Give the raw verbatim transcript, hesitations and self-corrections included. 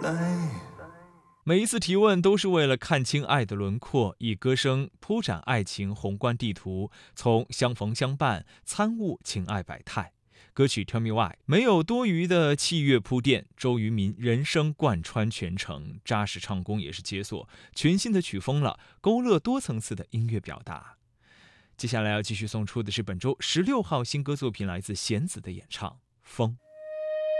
每一次提问都是为了看清爱的轮廓，以歌声铺展爱情宏观地图，从相逢相伴参悟情爱百态。歌曲 Tell Me Why 没有多余的器乐铺垫，周渝民人声贯穿全程，扎实唱功也是解锁全新的曲风了，勾勒多层次的音乐表达。接下来要继续送出的是本周十六号新歌作品，来自弦子的演唱《风》。